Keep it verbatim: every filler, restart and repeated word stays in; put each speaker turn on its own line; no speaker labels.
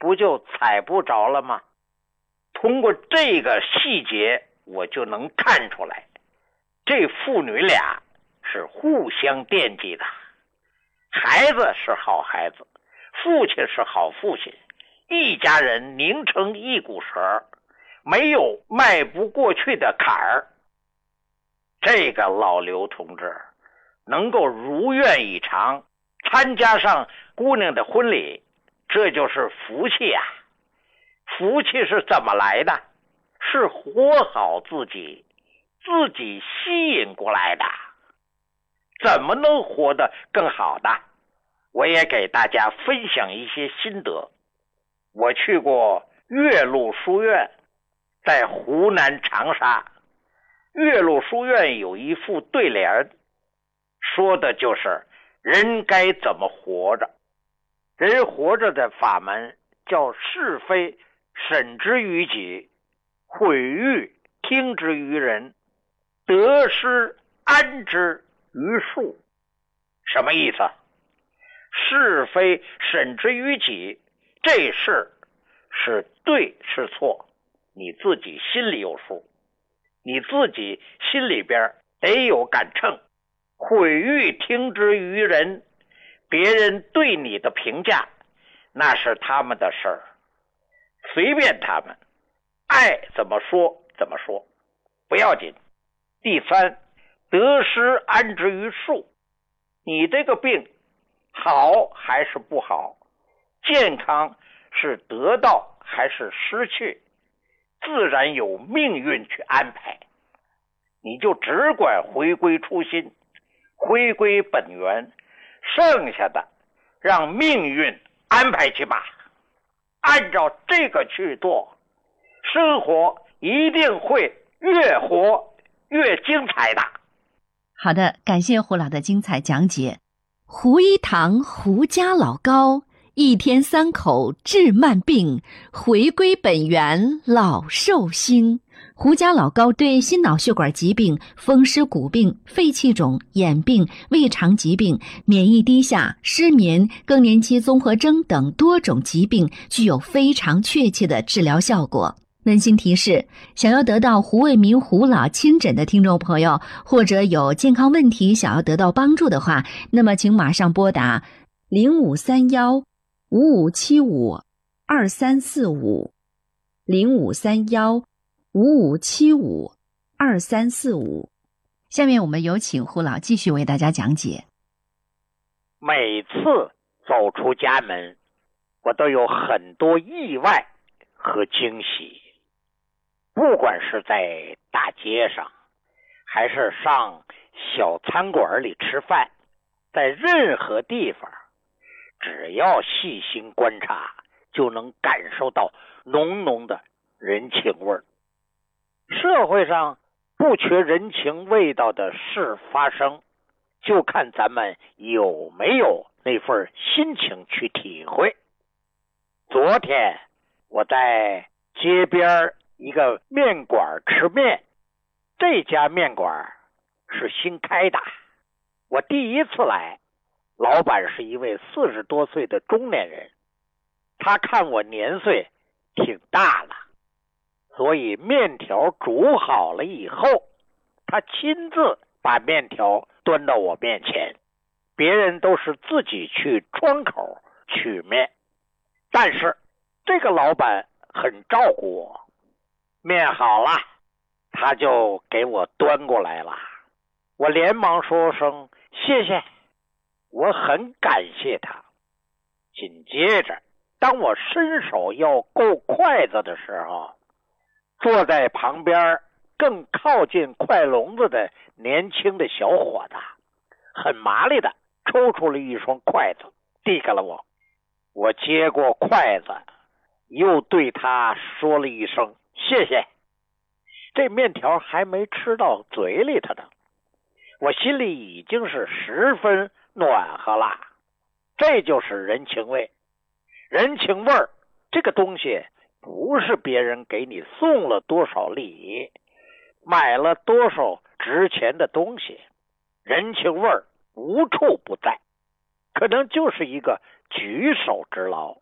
不就踩不着了吗？通过这个细节，我就能看出来，这父女俩是互相惦记的。孩子是好孩子，父亲是好父亲，一家人拧成一股绳，没有迈不过去的坎儿。这个老刘同志能够如愿以偿参加上姑娘的婚礼，这就是福气啊！福气是怎么来的？是活好自己，自己吸引过来的。怎么能活得更好的？我也给大家分享一些心得。我去过岳麓书院，在湖南长沙。岳麓书院有一副对联，说的就是人该怎么活着。人活着的法门叫是非审之于己，毁誉听之于人，得失安之于数。什么意思？是非审之于己，这事是对是错，你自己心里有数，你自己心里边得有杆秤。毁誉听之于人，别人对你的评价那是他们的事儿，随便他们爱怎么说怎么说，不要紧。第三，得失安之于数，你这个病好还是不好，健康是得到还是失去，自然有命运去安排。你就只管回归初心，回归本源，剩下的让命运安排去吧。按照这个去做，生活一定会越活越精彩的。
好的，感谢胡老的精彩讲解。胡一堂胡家老高，一天三口治慢病，回归本源老寿星。胡家老高对心脑血管疾病、风湿骨病、肺气肿、眼病、胃肠疾病、免疫低下、失眠、更年期综合征等多种疾病具有非常确切的治疗效果。温馨提示，想要得到胡卫民胡老亲诊的听众朋友，或者有健康问题想要得到帮助的话，那么请马上拨打零五三幺五五七五二三四五 零五三幺五五七五二三四五。下面我们有请胡老继续为大家讲解。
每次走出家门，我都有很多意外和惊喜。不管是在大街上，还是上小餐馆里吃饭，在任何地方，只要细心观察，就能感受到浓浓的人情味儿。社会上不缺人情味道的事发生，就看咱们有没有那份心情去体会。昨天我在街边一个面馆吃面，这家面馆是新开的，我第一次来，老板是一位四十多岁的中年人，他看我年岁挺大了，所以面条煮好了以后，他亲自把面条端到我面前，别人都是自己去窗口取面，但是这个老板很照顾我，面好了，他就给我端过来了。我连忙说声谢谢，我很感谢他。紧接着，当我伸手要够筷子的时候，坐在旁边更靠近筷笼子的年轻的小伙子，很麻利的抽出了一双筷子，递给了我。我接过筷子，又对他说了一声谢谢。这面条还没吃到嘴里头呢，我心里已经是十分暖和了。这就是人情味。人情味儿这个东西，不是别人给你送了多少礼，买了多少值钱的东西，人情味儿无处不在，可能就是一个举手之劳。